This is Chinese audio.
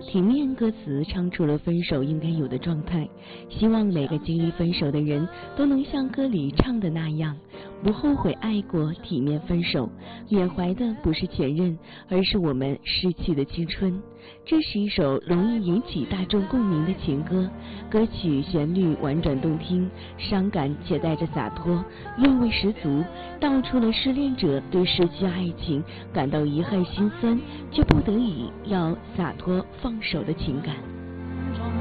体面歌词唱出了分手应该有的状态，希望每个经历分手的人都能像歌里唱的那样，不后悔爱过，体面分手，缅怀的不是前任，而是我们逝去的青春。这是一首容易引起大众共鸣的情歌，歌曲旋律婉转动听，伤感且带着洒脱，韵味十足，道出了失恋者对失去爱情感到遗憾心酸，却不得已要洒脱放手的情感。